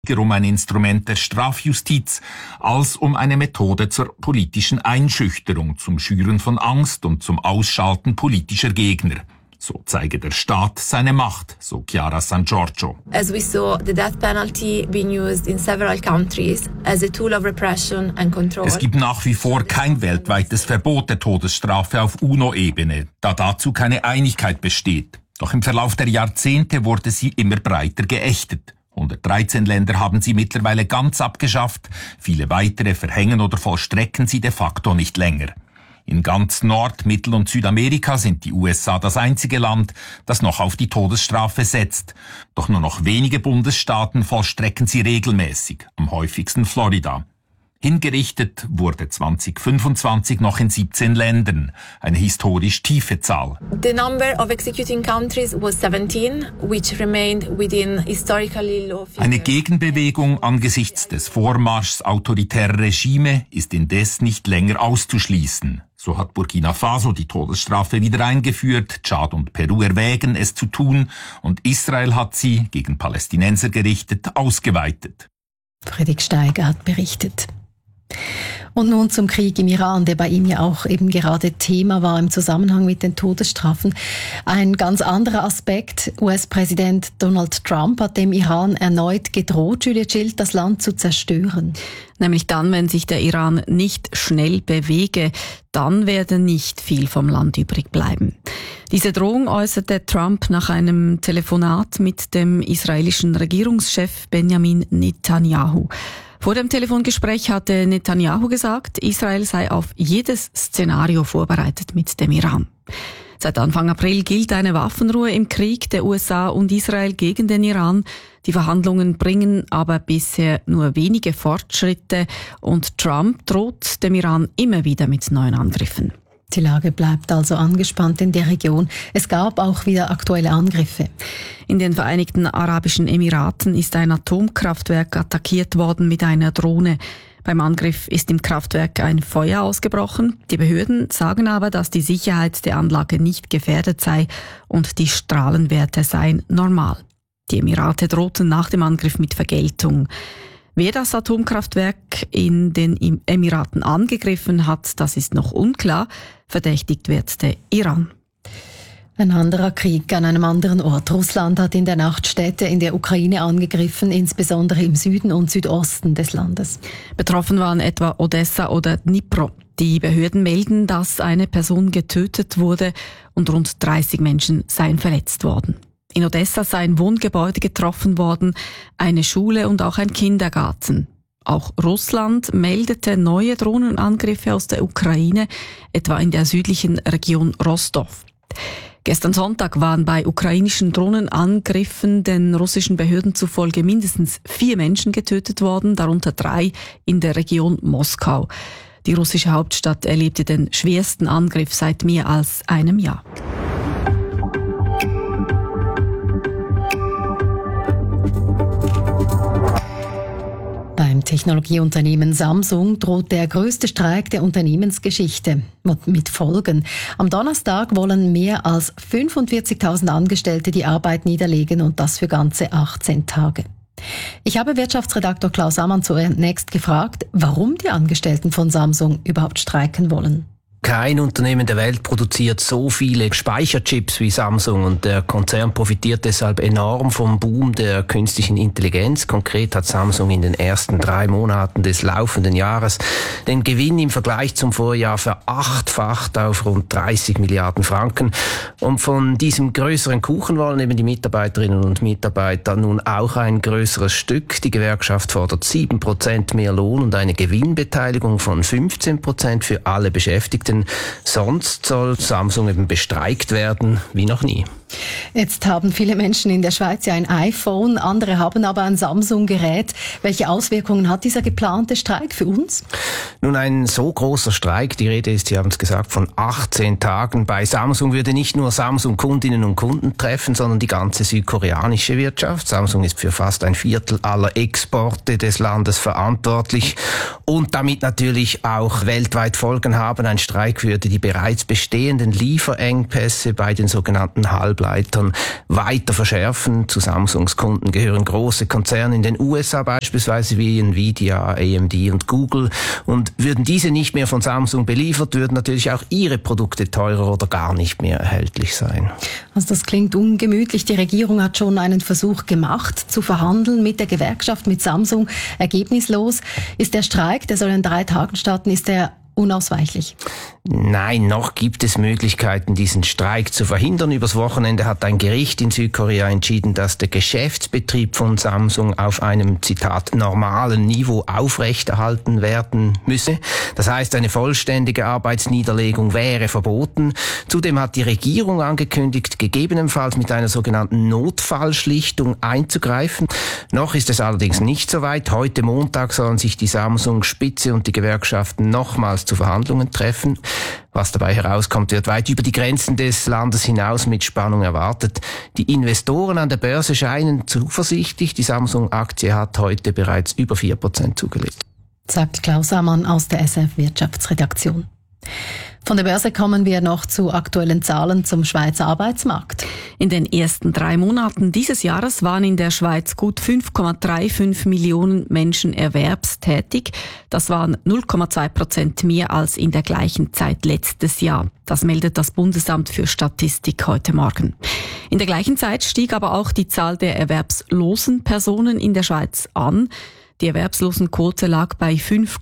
um ein Instrument der Strafjustiz als um eine Methode zur politischen Einschüchterung, zum Schüren von Angst und zum Ausschalten politischer Gegner. So zeige der Staat seine Macht, so Chiara San Giorgio. As we saw the death penalty being used in several countries as a tool of repression and control. Es gibt nach wie vor kein weltweites Verbot der Todesstrafe auf UNO-Ebene, da dazu keine Einigkeit besteht. Doch im Verlauf der Jahrzehnte wurde sie immer breiter geächtet. 113 Länder haben sie mittlerweile ganz abgeschafft, viele weitere verhängen oder vollstrecken sie de facto nicht länger. In ganz Nord-, Mittel- und Südamerika sind die USA das einzige Land, das noch auf die Todesstrafe setzt. Doch nur noch wenige Bundesstaaten vollstrecken sie regelmäßig, am häufigsten Florida. Hingerichtet wurde 2025 noch in 17 Ländern, eine historisch tiefe Zahl. The number of executing countries was 17, which remained within historically low figures. Eine Gegenbewegung angesichts des Vormarschs autoritärer Regime ist indes nicht länger auszuschließen. So hat Burkina Faso die Todesstrafe wieder eingeführt, Tschad und Peru erwägen, es zu tun, und Israel hat sie, gegen Palästinenser gerichtet, ausgeweitet. Friedrich Steiger hat berichtet. Und nun zum Krieg im Iran, der bei ihm ja auch eben gerade Thema war im Zusammenhang mit den Todesstrafen. Ein ganz anderer Aspekt. US-Präsident Donald Trump hat dem Iran erneut gedroht, Julia Schild, das Land zu zerstören. Nämlich dann, wenn sich der Iran nicht schnell bewege, dann werde nicht viel vom Land übrig bleiben. Diese Drohung äußerte Trump nach einem Telefonat mit dem israelischen Regierungschef Benjamin Netanyahu. Vor dem Telefongespräch hatte Netanyahu gesagt, Israel sei auf jedes Szenario vorbereitet mit dem Iran. Seit Anfang April gilt eine Waffenruhe im Krieg der USA und Israel gegen den Iran. Die Verhandlungen bringen aber bisher nur wenige Fortschritte und Trump droht dem Iran immer wieder mit neuen Angriffen. Die Lage bleibt also angespannt in der Region. Es gab auch wieder aktuelle Angriffe. In den Vereinigten Arabischen Emiraten ist ein Atomkraftwerk attackiert worden mit einer Drohne. Beim Angriff ist im Kraftwerk ein Feuer ausgebrochen. Die Behörden sagen aber, dass die Sicherheit der Anlage nicht gefährdet sei und die Strahlenwerte seien normal. Die Emirate drohten nach dem Angriff mit Vergeltung. Wer das Atomkraftwerk in den Emiraten angegriffen hat, das ist noch unklar. Verdächtigt wird der Iran. Ein anderer Krieg an einem anderen Ort. Russland hat in der Nacht Städte in der Ukraine angegriffen, insbesondere im Süden und Südosten des Landes. Betroffen waren etwa Odessa oder Dnipro. Die Behörden melden, dass eine Person getötet wurde und rund 30 Menschen seien verletzt worden. In Odessa sei ein Wohngebäude getroffen worden, eine Schule und auch ein Kindergarten. Auch Russland meldete neue Drohnenangriffe aus der Ukraine, etwa in der südlichen Region Rostov. Gestern Sonntag waren bei ukrainischen Drohnenangriffen den russischen Behörden zufolge mindestens 4 Menschen getötet worden, darunter 3 in der Region Moskau. Die russische Hauptstadt erlebte den schwersten Angriff seit mehr als einem Jahr. Beim Technologieunternehmen Samsung droht der größte Streik der Unternehmensgeschichte mit Folgen. Am Donnerstag wollen mehr als 45.000 Angestellte die Arbeit niederlegen und das für ganze 18 Tage. Ich habe Wirtschaftsredaktor Klaus Ammann zunächst gefragt, warum die Angestellten von Samsung überhaupt streiken wollen. Kein Unternehmen der Welt produziert so viele Speicherchips wie Samsung und der Konzern profitiert deshalb enorm vom Boom der künstlichen Intelligenz. Konkret hat Samsung in den ersten 3 Monaten des laufenden Jahres den Gewinn im Vergleich zum Vorjahr verachtfacht auf rund 30 Milliarden Franken. Und von diesem größeren Kuchen wollen eben die Mitarbeiterinnen und Mitarbeiter nun auch ein größeres Stück. Die Gewerkschaft fordert 7% mehr Lohn und eine Gewinnbeteiligung von 15% für alle Beschäftigten. Sonst soll Samsung eben bestreikt werden wie noch nie. Jetzt haben viele Menschen in der Schweiz ja ein iPhone, andere haben aber ein Samsung-Gerät. Welche Auswirkungen hat dieser geplante Streik für uns? Nun, ein so großer Streik, die Rede ist, Sie haben es gesagt, von 18 Tagen bei Samsung würde nicht nur Samsung-Kundinnen und Kunden treffen, sondern die ganze südkoreanische Wirtschaft. Samsung ist für fast 1/4 aller Exporte des Landes verantwortlich und damit natürlich auch weltweit Folgen haben. Ein Streik würde die bereits bestehenden Lieferengpässe bei den sogenannten halben Chipleitern weiter verschärfen. Zu Samsungs Kunden gehören große Konzerne in den USA beispielsweise wie Nvidia, AMD und Google. Und würden diese nicht mehr von Samsung beliefert, würden natürlich auch ihre Produkte teurer oder gar nicht mehr erhältlich sein. Also das klingt ungemütlich. Die Regierung hat schon einen Versuch gemacht, zu verhandeln mit der Gewerkschaft, mit Samsung. Ergebnislos. Ist der Streik, der soll in 3 Tagen starten, ist der unausweichlich? Nein, noch gibt es Möglichkeiten, diesen Streik zu verhindern. Übers Wochenende hat ein Gericht in Südkorea entschieden, dass der Geschäftsbetrieb von Samsung auf einem, Zitat, normalen Niveau aufrechterhalten werden müsse. Das heißt, eine vollständige Arbeitsniederlegung wäre verboten. Zudem hat die Regierung angekündigt, gegebenenfalls mit einer sogenannten Notfallschlichtung einzugreifen. Noch ist es allerdings nicht so weit. Heute Montag sollen sich die Samsung-Spitze und die Gewerkschaften nochmals zu Verhandlungen treffen. Was dabei herauskommt, wird weit über die Grenzen des Landes hinaus mit Spannung erwartet. Die Investoren an der Börse scheinen zuversichtlich. Die Samsung-Aktie hat heute bereits über 4% zugelegt. Sagt Klaus Ammann aus der SF Wirtschaftsredaktion. Von der Börse kommen wir noch zu aktuellen Zahlen zum Schweizer Arbeitsmarkt. In den ersten 3 Monaten dieses Jahres waren in der Schweiz gut 5,35 Millionen Menschen erwerbstätig. Das waren 0,2% mehr als in der gleichen Zeit letztes Jahr. Das meldet das Bundesamt für Statistik heute Morgen. In der gleichen Zeit stieg aber auch die Zahl der erwerbslosen Personen in der Schweiz an. Die Erwerbslosenquote lag bei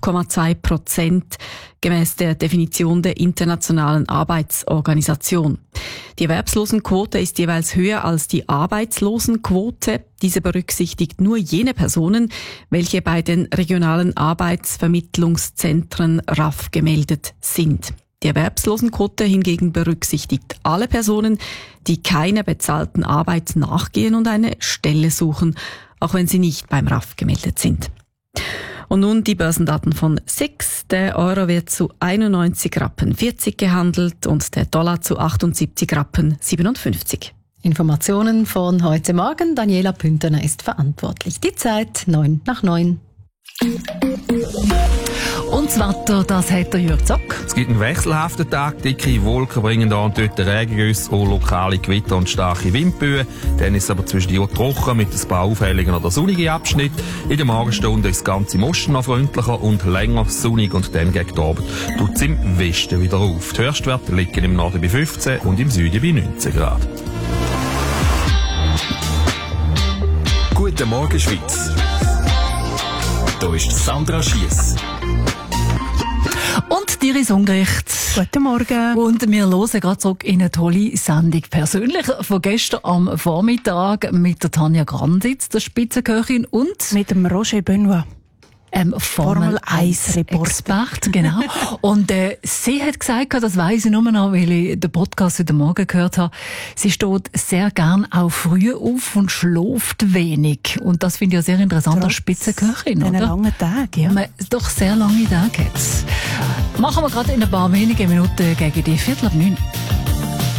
5,2% gemäß der Definition der Internationalen Arbeitsorganisation. Die Erwerbslosenquote ist jeweils höher als die Arbeitslosenquote. Diese berücksichtigt nur jene Personen, welche bei den regionalen Arbeitsvermittlungszentren RAV gemeldet sind. Die Erwerbslosenquote hingegen berücksichtigt alle Personen, die keiner bezahlten Arbeit nachgehen und eine Stelle suchen, auch wenn sie nicht beim RAV gemeldet sind. Und nun die Börsendaten von SIX. Der Euro wird zu 91,40 Rappen gehandelt und der Dollar zu 78,57 Rappen. Informationen von heute Morgen. Daniela Pünterner ist verantwortlich. Die Zeit 8:09. Und das Wetter, das hat der Jürg Zock. Es gibt einen wechselhaften Tag. Dicke Wolken bringen da und dort Regengüsse und lokale Gewitter und starke Windböen. Dann ist es aber zwischendurch trocken mit ein paar auffälligen oder sonnigen Abschnitten. In der Morgenstunde ist das Ganze im Osten noch freundlicher und länger sonnig und dann gegen Abend tut es im Westen wieder auf. Die Höchstwerte liegen im Norden bei 15 und im Süden bei 19 Grad. Guten Morgen, Schweiz. Hier ist Sandra Schiess. Und Iris Ungericht. Guten Morgen. Und wir hören gerade zurück in eine tolle Sendung. Persönlich von gestern am Vormittag mit der Tanja Granditz, der Spitzenköchin, und mit dem Roger Benoit. Formel 1 Expert, genau. Und sie hat gesagt, das weiss ich nur noch, weil ich den Podcast heute Morgen gehört habe, sie steht sehr gern auch früh auf und schläft wenig. Und das finde ich ja sehr interessant als Spitzenköchin, oder? Langen Tag, ja. Doch sehr lange Tage jetzt. Machen wir gerade in ein paar wenigen Minuten gegen die 8:45.